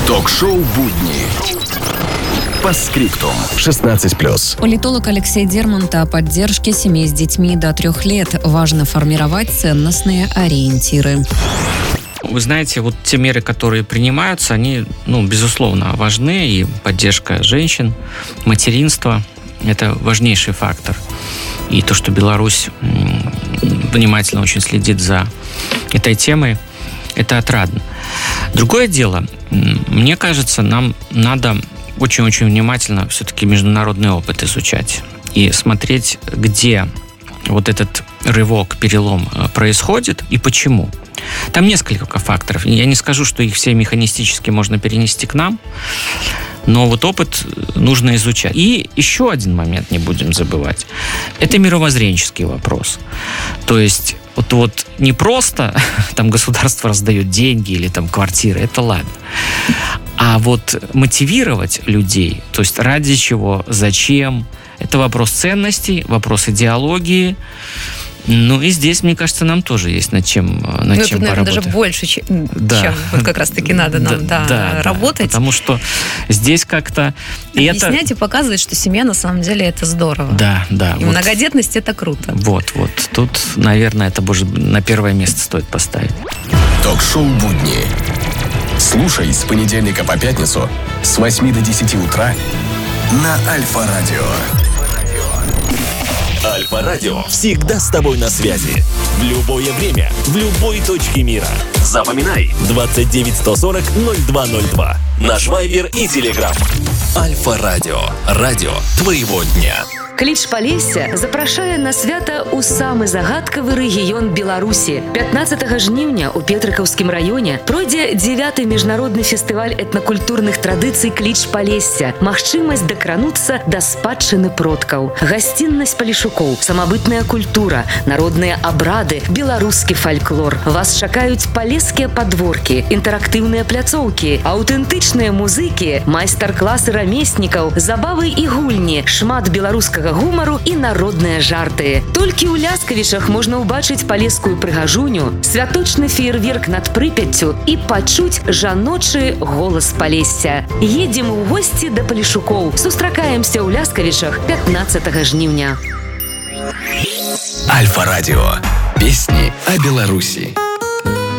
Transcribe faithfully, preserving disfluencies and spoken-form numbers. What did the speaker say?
Ток-шоу «Будни». По скриптум. шестнадцать плюс. Политолог Алексей Дермонт о поддержке семей с детьми до трех лет. Важно формировать ценностные ориентиры. Вы знаете, вот те меры, которые принимаются, они, ну, безусловно, важны. И поддержка женщин, материнство – это важнейший фактор. И то, что Беларусь внимательно очень следит за этой темой, это отрадно. Другое дело, мне кажется, нам надо очень-очень внимательно все-таки международный опыт изучать и смотреть, где вот этот рывок, перелом происходит и почему. Там несколько факторов. Я не скажу, что их все механистически можно перенести к нам, но вот опыт нужно изучать. И еще один момент не будем забывать. Это мировоззренческий вопрос. То есть вот, вот не просто там государство раздает деньги или там квартиры, это ладно. А вот мотивировать людей, то есть ради чего, зачем, это вопрос ценностей, вопрос идеологии. Ну и здесь, мне кажется, нам тоже есть над чем, над ну, чем это, наверное, поработать. даже больше, чем, да. чем вот как раз-таки надо нам да, да, да, работать. Да, потому что здесь как-то... Объяснять это... и показывать, что семья на самом деле это здорово. Да, да. И вот. Многодетность это круто. Вот, вот. Тут, наверное, это боже, на первое место стоит поставить. Ток-шоу «Будни». Слушай с понедельника по пятницу с восьми до десяти утра на Альфа-радио. Альфа-радио всегда с тобой на связи. В любое время, в любой точке мира. Запоминай. двадцать девять сто сорок ноль два ноль два. Наш вайбер и телеграм. Альфа-радио. Радио твоего дня. Кліч Палесся запрашае на свята ў самы загадкавы рэгіён Беларусі. пятнаццатага жніўня ў Петрыкаўскім раёне пройдзе дзевяты міжнародны фестываль этнакультурных традыцый Кліч Палесся. Магчымасць дакрануцца да спадчыны продкаў. Гасціннасць палешукоў, самабытная культура, народныя абрады, беларускі фальклор. Вас чакаюць палескія падворкі, інтэрактыўныя пляцоўкі, аўтэнтычныя музыкі, майстар-класы рамеснікаў, забавы і гульні, шмат беларускага гумару і народныя жарты. Толькі ў Ляскавічах можна ўбачыць палескую прыгажуню, святочны феерверк над Прыпяццю і пачуць жаночы голас Палесся. Едзем у госці да палешукоў. Сустракаемся ў Ляскавічах пятнаццатага жніўня. Альфа-радио. Песни о Беларуси.